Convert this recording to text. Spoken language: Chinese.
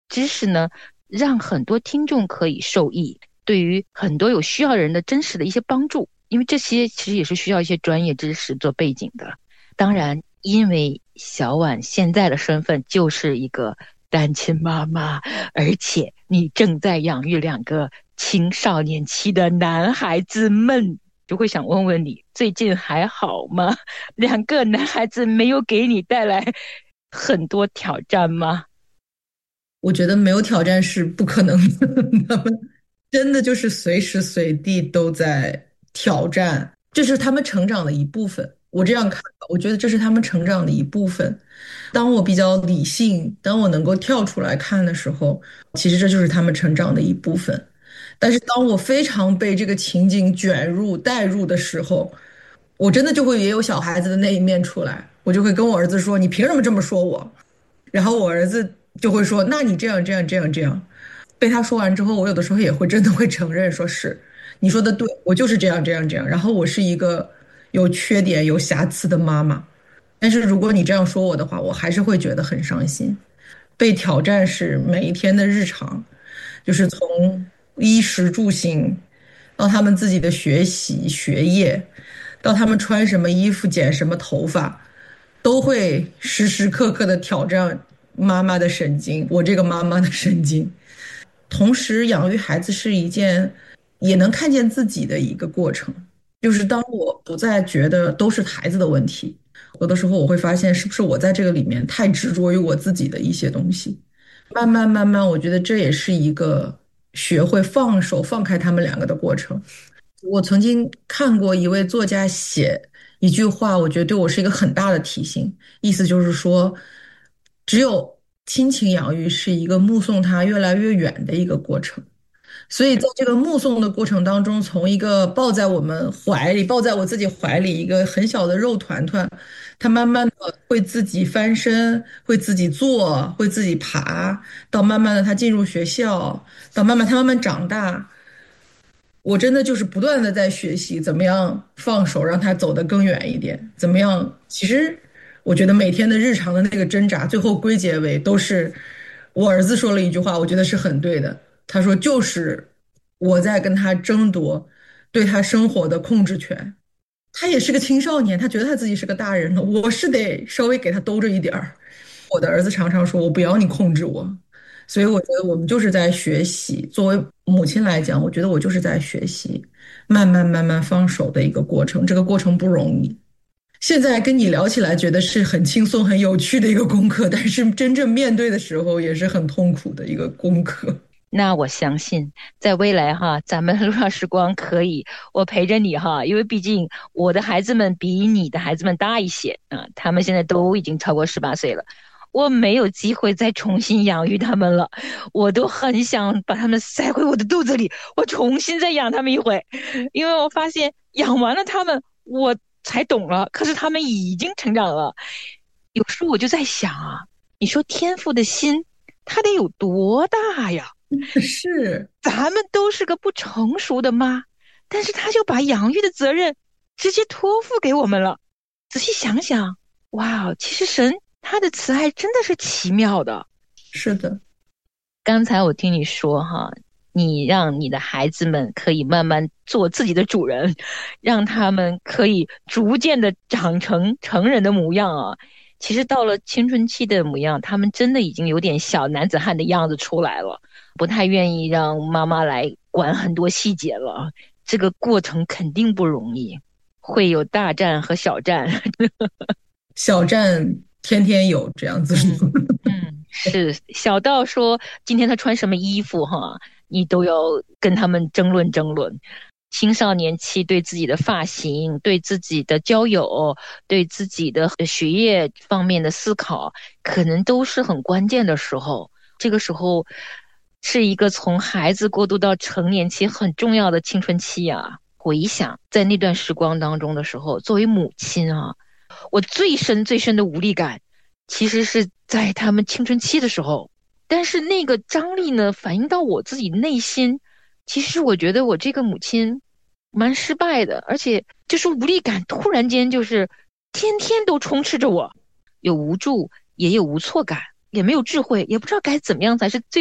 知识呢，让很多听众可以受益，对于很多有需要的人的真实的一些帮助，因为这些其实也是需要一些专业知识做背景的。当然，因为小婉现在的身份就是一个单亲妈妈，而且你正在养育两个青少年期的男孩子们，就会想问问你最近还好吗？两个男孩子没有给你带来很多挑战吗？ 我觉得没有挑战是不可能的，他们真的就是随时随地都在挑战，这是他们成长的一部分。我这样看吧，我觉得这是他们成长的一部分。当我比较理性，当我能够跳出来看的时候，其实这就是他们成长的一部分。但是当我非常被这个情景卷入、带入的时候，我真的就会也有小孩子的那一面出来，我就会跟我儿子说：“你凭什么这么说我？”然后我儿子就会说：“那你这样这样这样这样。”被他说完之后，我有的时候也会真的会承认，说是你说的对，我就是这样这样这样。然后我是一个有缺点、有瑕疵的妈妈。但是如果你这样说我的话，我还是会觉得很伤心。被挑战是每一天的日常，就是从衣食住行到他们自己的学习、学业，到他们穿什么衣服、剪什么头发，都会时时刻刻的挑战妈妈的神经，我这个妈妈的神经。同时，养育孩子是一件也能看见自己的一个过程。就是当我不再觉得都是孩子的问题，有的时候我会发现，是不是我在这个里面太执着于我自己的一些东西。慢慢慢慢，我觉得这也是一个学会放手、放开他们两个的过程。我曾经看过一位作家写一句话，我觉得对我是一个很大的提醒。意思就是说，只有亲情养育是一个目送他越来越远的一个过程。所以在这个目送的过程当中，从一个抱在我们怀里，抱在我自己怀里一个很小的肉团团，他慢慢的会自己翻身，会自己坐，会自己爬，到慢慢的他进入学校，到慢慢他慢慢长大。我真的就是不断的在学习怎么样放手，让他走得更远一点，怎么样？其实我觉得每天的日常的那个挣扎，最后归结为都是我儿子说了一句话，我觉得是很对的。他说就是我在跟他争夺对他生活的控制权。他也是个青少年，他觉得他自己是个大人了，我是得稍微给他兜着一点儿。我的儿子常常说：“我不要你控制我。”所以我觉得我们就是在学习。作为母亲来讲，我觉得我就是在学习，慢慢慢慢放手的一个过程。这个过程不容易。现在跟你聊起来，觉得是很轻松、很有趣的一个功课，但是真正面对的时候，也是很痛苦的一个功课。 那我相信，在未来哈，咱们路上时光可以，我陪着你哈，因为毕竟我的孩子们比你的孩子们大一些啊，他们现在都已经超过18岁了，我没有机会再重新养育他们了，我都很想把他们塞回我的肚子里，我重新再养他们一回，因为我发现养完了他们，我才懂了，可是他们已经成长了。有时候我就在想啊，你说天赋的心，他得有多大呀？ 是， 咱们都是个不成熟的妈，但是他就把养育的责任直接托付给我们了。仔细想想，哇，其实神他的慈爱真的是奇妙的。 是的， 刚才我听你说哈，你让你的孩子们可以慢慢做自己的主人，让他们可以逐渐的长成成人的模样啊。其实到了青春期的模样，他们真的已经有点小男子汉的样子出来了，不太愿意让妈妈来管很多细节了。这个过程肯定不容易，会有大战和小战。 小站天天有这样子说。 嗯是小到说今天他穿什么衣服哈，你都要跟他们争论争论。青少年期对自己的发型、对自己的交友、对自己的学业方面的思考，可能都是很关键的时候。这个时候是一个从孩子过渡到成年期很重要的青春期啊。回想在那段时光当中的时候，作为母亲啊。我最深最深的无力感，其实是在他们青春期的时候，但是那个张力呢，反映到我自己内心，其实我觉得我这个母亲蛮失败的，而且就是无力感突然间就是天天都充斥着我，有无助，也有无措感，也没有智慧，也不知道该怎么样才是最